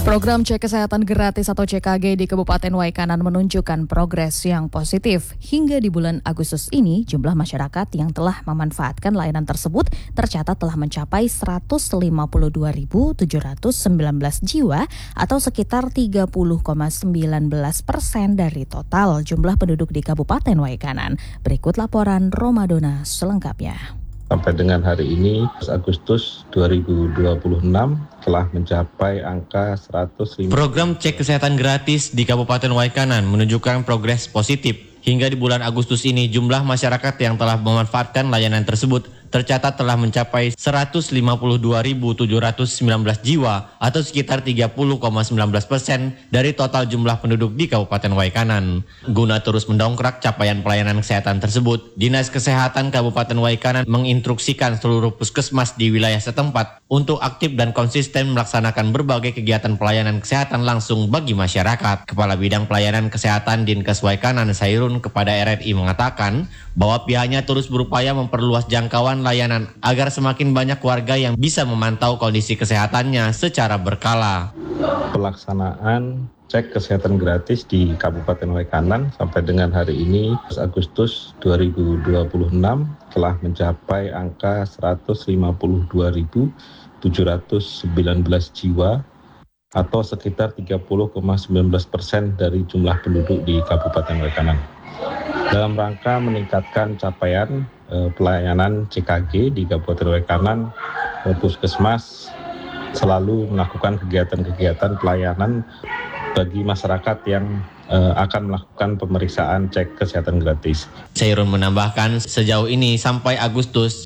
Program Cek Kesehatan Gratis atau CKG di Kabupaten Waikanan menunjukkan progres yang positif. Hingga di bulan Agustus ini, jumlah masyarakat yang telah memanfaatkan layanan tersebut tercatat telah mencapai 152.719 jiwa atau sekitar 30,19% dari total jumlah penduduk di Kabupaten Waikanan. Berikut laporan Romadona selengkapnya. Sampai dengan hari ini, Agustus 2026 telah mencapai angka 105. Program Cek Kesehatan Gratis di Kabupaten Waikanan menunjukkan progres positif. Hingga di bulan Agustus ini, jumlah masyarakat yang telah memanfaatkan layanan tersebut tercatat telah mencapai 152.719 jiwa atau sekitar 30,19% dari total jumlah penduduk di Kabupaten Waikanan. Guna terus mendongkrak capaian pelayanan kesehatan tersebut, Dinas Kesehatan Kabupaten Waikanan menginstruksikan seluruh puskesmas di wilayah setempat untuk aktif dan konsisten melaksanakan berbagai kegiatan pelayanan kesehatan langsung bagi masyarakat. Kepala Bidang Pelayanan Kesehatan Dinkes Waikanan Sairun kepada RRI mengatakan bahwa pihaknya terus berupaya memperluas jangkauan layanan agar semakin banyak warga yang bisa memantau kondisi kesehatannya secara berkala. Pelaksanaan cek kesehatan gratis di Kabupaten Waikanan sampai dengan hari ini, Agustus 2026, telah mencapai angka 152.719 jiwa atau sekitar 30,19% dari jumlah penduduk di Kabupaten Waikanan. Dalam rangka meningkatkan capaian pelayanan CKG di Kabupaten Waikanan, Puskesmas selalu melakukan kegiatan-kegiatan pelayanan bagi masyarakat yang akan melakukan pemeriksaan cek kesehatan gratis. Sairun menambahkan, sejauh ini sampai Agustus,